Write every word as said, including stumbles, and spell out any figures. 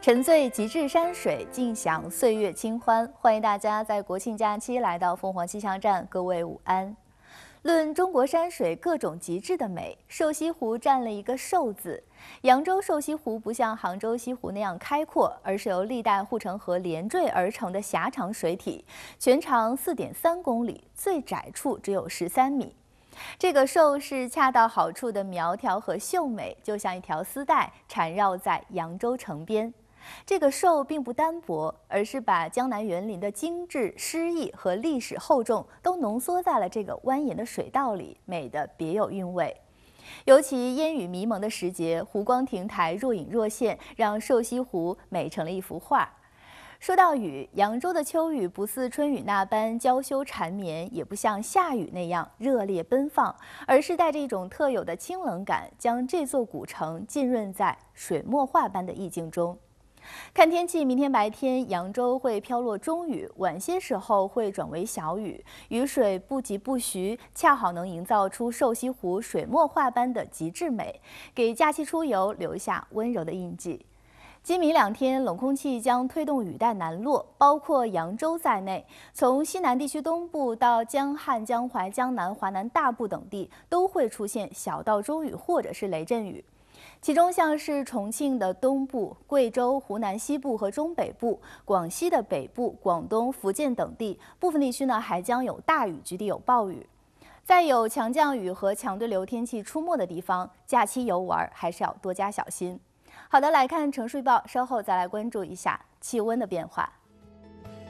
沉醉极致山水，尽享岁月清欢。欢迎大家在国庆假期来到凤凰气象站，各位午安。论中国山水各种极致的美，瘦西湖占了一个“瘦”字。扬州瘦西湖不像杭州西湖那样开阔，而是由历代护城河连缀而成的狭长水体，全长四点三公里，最窄处只有十三米。这个瘦是恰到好处的苗条和秀美，就像一条丝带缠绕在扬州城边。这个瘦并不单薄，而是把江南园林的精致、诗意和历史厚重都浓缩在了这个蜿蜒的水道里，美得别有韵味。尤其烟雨迷蒙的时节，湖光亭台若隐若现，让瘦西湖美成了一幅画。说到雨，扬州的秋雨不似春雨那般娇羞缠绵，也不像夏雨那样热烈奔放，而是带着一种特有的清冷感，将这座古城浸润在水墨画般的意境中。看天气，明天白天扬州会飘落中雨，晚些时候会转为小雨，雨水不疾不徐，恰好能营造出瘦西湖水墨画般的极致美，给假期出游留下温柔的印记。今明两天，冷空气将推动雨带南落，包括扬州在内，从西南地区东部到江汉、江淮、江南、华南大部等地，都会出现小到中雨或者是雷阵雨。其中像是重庆的东部、贵州、湖南西部和中北部、广西的北部、广东、福建等地，部分地区呢还将有大雨，局地有暴雨。在有强降雨和强对流天气出没的地方，假期游玩还是要多加小心。好的，来看城市预报，稍后再来关注一下气温的变化。